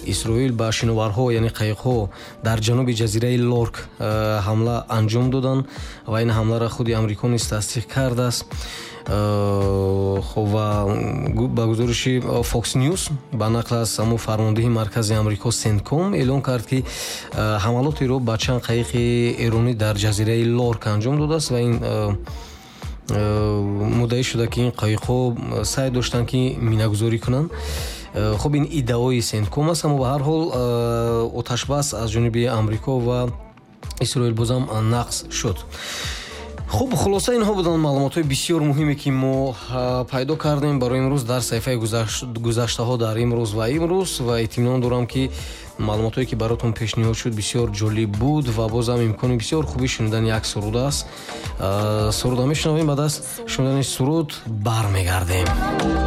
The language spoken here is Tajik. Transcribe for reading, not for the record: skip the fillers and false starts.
исроил ба шиноварҳо яъне қайиқҳо дар ҷануби ҷазираи Лорк ҳамла анҷом доданд ва ин ҳамларо худи амрико низ тасдиқ кардааст. ва ба гузориши Fox News ба нақл аз ҳамон фармондеҳи маркази амрико Сентком эълон кард ки ҳамалотеро ба чанд қайиқи эронӣ дар ҷазираи Лорк анҷом додааст ва ин муддаӣ шуда ки ин қайиқҳо сай доштанд ки минагузорӣ кунанд. хуб ин иддаои Сентком аст, аммо ба ҳар ҳол оташбас аз ҷониби амрико ва исроил бозам нақз шуд. хуб, хулоса инҳо буданд маълумотҳои бисёр муҳиме ки мо пайдо кардем барои имрӯз дар саҳифаи гузаштаҳо дар имрӯз ва эътиминон дорам ки маълумотҳое ки баротон пешниҳод шуд бисёр ҷолиб буд ва бозам имкони бисёр хубӣ шунидани як суруд аст. Суруда мешунавем, баъд аз шунидани суруд бармегардем.